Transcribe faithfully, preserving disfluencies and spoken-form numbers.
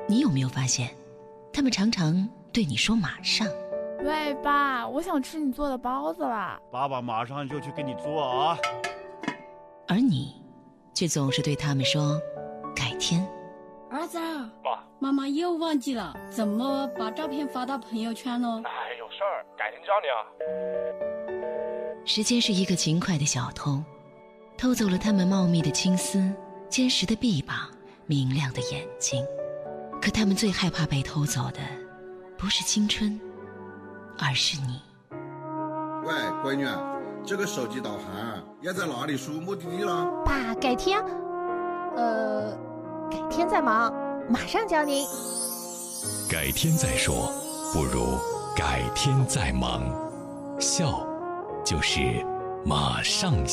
你有没有发现，他们常常对你说马上。 喂，爸，我想吃你做的包子啦。 爸爸马上就去给你做啊。 而你却总是对他们说改天。 儿子， 爸， 妈妈又忘记了怎么把照片发到朋友圈呢？ 哎，有事儿，改天教你啊。 时间是一个勤快的小偷，偷走了他们茂密的青丝、坚实的臂膀、明亮的眼睛。可他们最害怕被偷走的，不是青春，而是你。 喂，闺女，这个手机导航要在哪里输目的地了？ 爸，改天，呃，改天再忙，马上教您。 改天再说，不如改天再忙。笑，就是马上。